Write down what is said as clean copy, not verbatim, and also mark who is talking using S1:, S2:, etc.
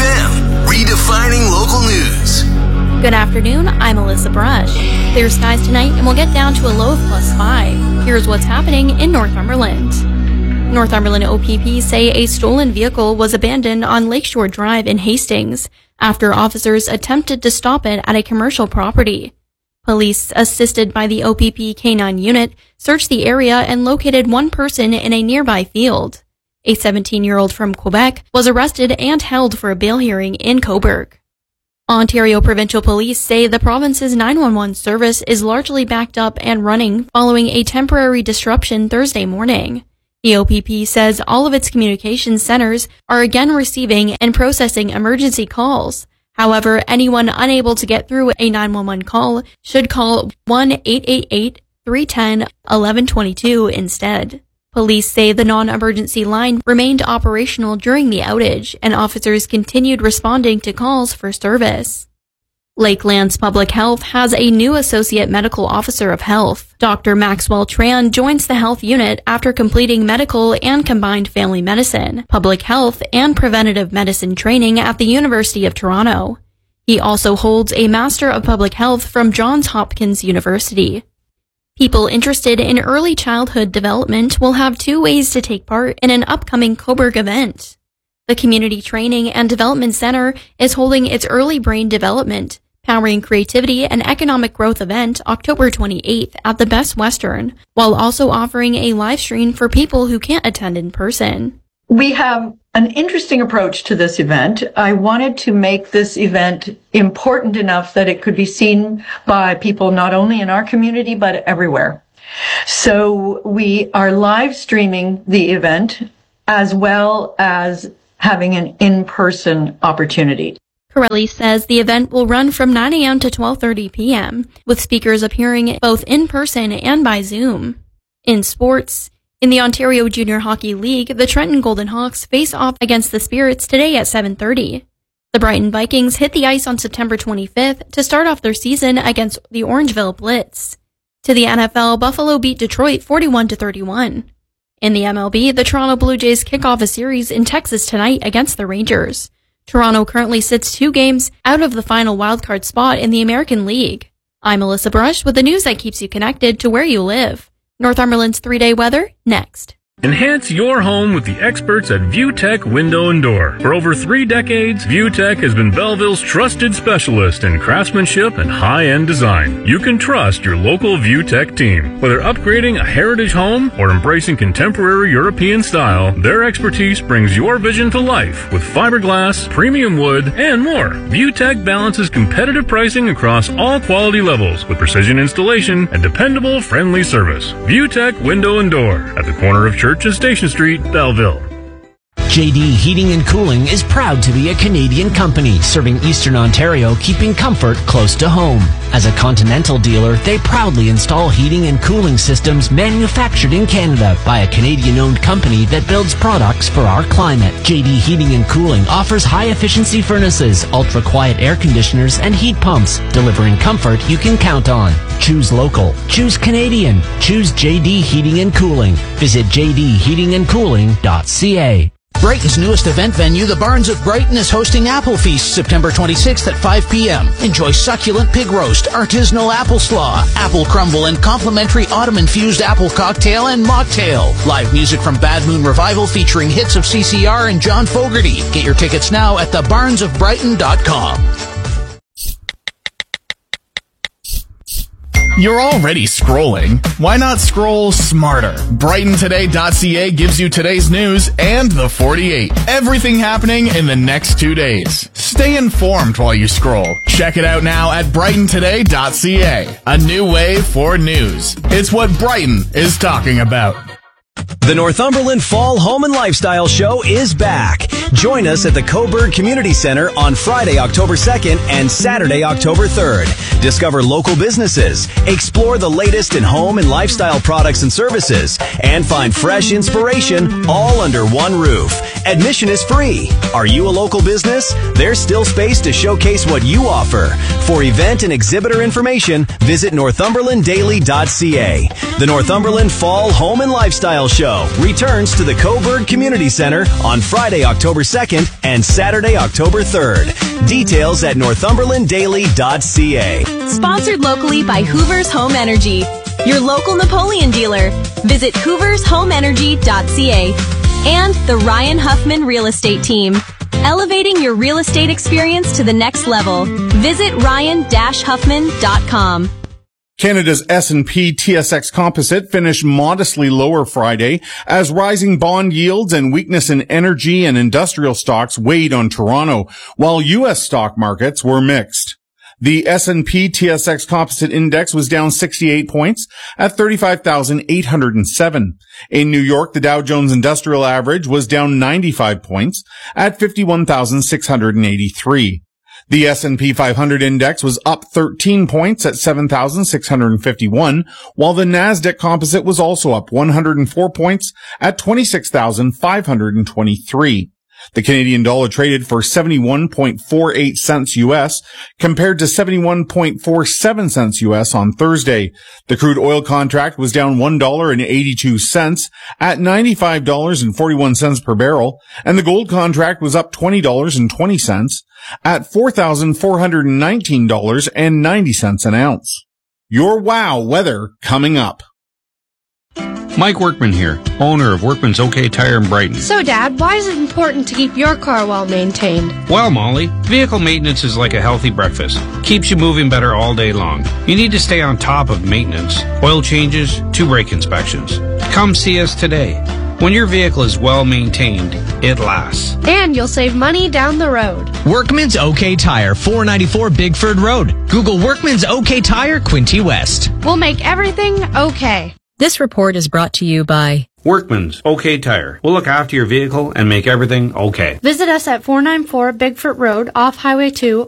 S1: FM, redefining local news.
S2: Good afternoon, I'm Alyssa Brush. Clear skies tonight and we'll get down to a low of +5. Here's what's happening in Northumberland. Northumberland OPP say a stolen vehicle was abandoned on Lakeshore Drive in Hastings after officers attempted to stop it at a commercial property. Police, assisted by the OPP K9 unit, searched the area and located one person in a nearby field. A 17-year-old from Quebec was arrested and held for a bail hearing in Cobourg. Ontario Provincial Police say the province's 911 service is largely backed up and running following a temporary disruption Thursday morning. The OPP says all of its communications centers are again receiving and processing emergency calls. However, anyone unable to get through a 911 call should call 1-888-310-1122 instead. Police say the non-emergency line remained operational during the outage, and officers continued responding to calls for service. Lakelands Public Health has a new Associate Medical Officer of Health. Dr. Maxwell Tran joins the health unit after completing medical and combined family medicine, public health, and preventative medicine training at the University of Toronto. He also holds a Master of Public Health from Johns Hopkins University. People interested in early childhood development will have 2 ways to take part in an upcoming Cobourg event. The Community Training and Development Center is holding its Early Brain Development, Powering Creativity and Economic Growth event October 28th at the Best Western, while also offering a live stream for people who can't attend in person.
S3: We have an interesting approach to this event. I wanted to make this event important enough that it could be seen by people not only in our community, but everywhere. So we are live streaming the event as well as having an in-person opportunity.
S2: Corelli says the event will run from 9 a.m. to 12:30 p.m., with speakers appearing both in person and by Zoom. In sports, in the Ontario Junior Hockey League, the Trenton Golden Hawks face off against the Spirits today at 7:30. The Brighton Vikings hit the ice on September 25th to start off their season against the Orangeville Blitz. To the NFL, Buffalo beat Detroit 41-31. In the MLB, the Toronto Blue Jays kick off a series in Texas tonight against the Rangers. Toronto currently sits 2 games out of the final wildcard spot in the American League. I'm Alyssa Brush with the news that keeps you connected to where you live. Northumberland's 3-day weather, next.
S4: Enhance your home with the experts at ViewTech Window and Door. For over 3 decades, ViewTech has been Belleville's trusted specialist in craftsmanship and high-end design. You can trust your local ViewTech team. Whether upgrading a heritage home or embracing contemporary European style, their expertise brings your vision to life with fiberglass, premium wood, and more. ViewTech balances competitive pricing across all quality levels with precision installation and dependable, friendly service. ViewTech Window and Door at the corner of Church and Station Street, Belleville.
S5: JD Heating and Cooling is proud to be a Canadian company serving Eastern Ontario, keeping comfort close to home. As a Continental dealer, they proudly install heating and cooling systems manufactured in Canada by a Canadian-owned company that builds products for our climate. JD Heating and Cooling offers high-efficiency furnaces, ultra-quiet air conditioners, and heat pumps, delivering comfort you can count on. Choose local. Choose Canadian. Choose JD Heating and Cooling. Visit jdheatingandcooling.ca.
S6: Brighton's newest event venue, the Barns of Brighton, is hosting Apple Feast September 26th at 5 p.m. Enjoy succulent pig roast, artisanal apple slaw, apple crumble, and complimentary autumn-infused apple cocktail and mocktail. Live music from Bad Moon Revival featuring hits of CCR and John Fogerty. Get your tickets now at thebarnsofbrighton.com.
S7: You're already scrolling. Why not scroll smarter? BrightonToday.ca gives you today's news and the 48. Everything happening in the next 2 days. Stay informed while you scroll. Check it out now at BrightonToday.ca. A new way for news. It's what Brighton is talking about.
S8: The Northumberland Fall Home and Lifestyle Show is back. Join us at the Cobourg Community Center on Friday, October 2nd and Saturday, October 3rd. Discover local businesses, explore the latest in home and lifestyle products and services, and find fresh inspiration all under one roof. Admission is free. Are you a local business? There's still space to showcase what you offer. For event and exhibitor information, visit northumberlanddaily.ca. The Northumberland Fall Home and Lifestyle Show returns to the Coburg Community Center on Friday, October 2nd and Saturday, October 3rd. Details at northumberlanddaily.ca.
S9: Sponsored locally by Hoover's Home Energy, your local Napoleon dealer. Visit hoovershomeenergy.ca. And the Ryan Huffman Real Estate Team, elevating your real estate experience to the next level. Visit ryan-huffman.com.
S10: Canada's S&P TSX Composite finished modestly lower Friday as rising bond yields and weakness in energy and industrial stocks weighed on Toronto, while U.S. stock markets were mixed. The S&P TSX Composite Index was down 68 points at 35,807. In New York, the Dow Jones Industrial Average was down 95 points at 51,683. The S&P 500 Index was up 13 points at 7,651, while the Nasdaq Composite was also up 104 points at 26,523. The Canadian dollar traded for 71.48 cents U.S. compared to 71.47 cents U.S. on Thursday. The crude oil contract was down $1.82 at $95.41 per barrel, and the gold contract was up $20.20 at $4,419.90 an ounce. Your wow weather coming up.
S11: Mike Workman here, owner of Workman's OK Tire in Brighton.
S12: So, Dad, why is it important to keep your car well maintained?
S11: Well, Molly, vehicle maintenance is like a healthy breakfast. Keeps you moving better all day long. You need to stay on top of maintenance, oil changes, 2 brake inspections. Come see us today. When your vehicle is well maintained, it lasts.
S12: And you'll save money down the road.
S5: Workman's OK Tire, 494 Bigford Road. Google Workman's OK Tire, Quinte West.
S12: We'll make everything okay.
S13: This report is brought to you by
S11: Workman's OK Tire. We'll look after your vehicle and make everything okay.
S12: Visit us at 494 Bigfoot Road off Highway 2